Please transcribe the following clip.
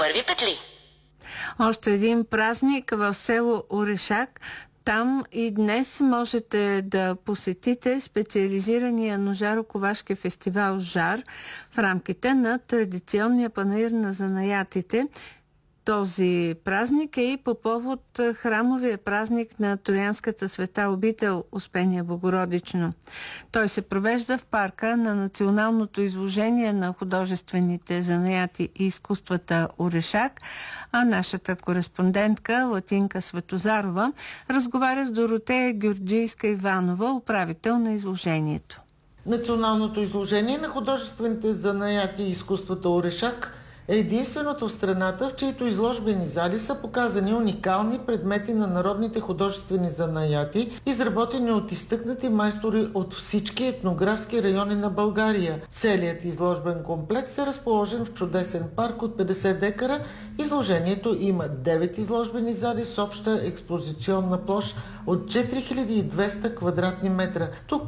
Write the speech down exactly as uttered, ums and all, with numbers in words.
първи петли. Още един празник в село Орешак. Там и днес можете да посетите специализирания ножаро-ковашки фестивал «Жар» в рамките на традиционния панаир на занаятите. Този празник е и по повод храмовия празник на Троянската света обител Успение Богородично. Той се провежда в парка на Националното изложение на художествените занаяти и изкуствата Орешак, а нашата кореспондентка Латинка Светозарова разговаря с Доротея Георгийска-Иванова, управител на изложението. Националното изложение на художествените занаяти и изкуствата Орешак е единственото в страната, в чието изложбени зали са показани уникални предмети на народните художествени занаяти, изработени от изтъкнати майстори от всички етнографски райони на България. Целият изложбен комплекс е разположен в чудесен парк от петдесет декара. Изложението има девет изложбени зали с обща експозиционна площ от четири хиляди и двеста квадратни метра. Тук